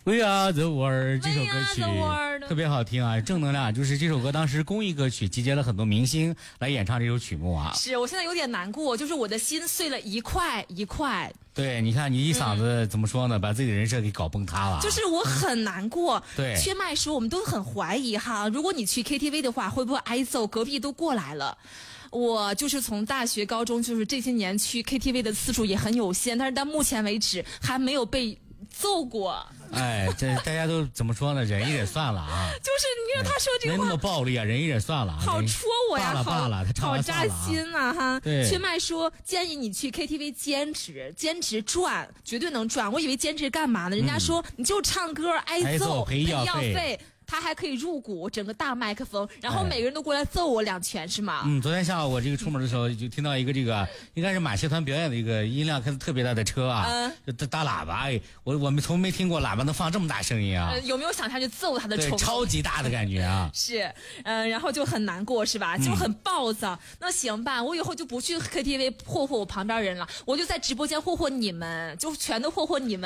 We Are the World 这首歌曲特别好听啊，正能量。就是这首歌当时公益歌曲，集结了很多明星来演唱这首曲目啊。 是我现在有点难过，就是我的心碎了一块一块。 对，你看你一嗓子怎么说呢，把自己的人设给搞崩塌了。 就是我很难过。 对， 缺麦说我们都很怀疑哈，如果你去 KTV 的话，会不会挨揍？隔壁都过来了。我就是从大学、高中，就是这些年去 KTV 的次数也很有限，但是到目前为止还没有被揍过。 哎，这大家都怎么说呢？忍一忍算了啊。 就是你看他说这个话， 没那么暴力啊，忍一忍算了。 好戳我呀， 罢了， 好扎心啊哈。 对， 缺麦说建议你去 KTV 兼职赚，绝对能赚。我以为兼职干嘛呢？人家说你就唱歌挨揍赔医药费。他还可以入股整个大麦克风，然后每个人都过来揍我2拳是吗？ 昨天下午我这个出门的时候就听到一个这个应该是马戏团表演的一个音量开得特别大的车啊，就大喇叭，哎，我们从没听过喇叭能放这么大声音啊！ 有没有想下去揍他的冲动？ 对，超级大的感觉啊！ 是，然后就很难过是吧？就很暴躁。那行吧，我以后就不去 KTV 霍霍我旁边人了，我就在直播间霍霍你们，就全都霍霍你们。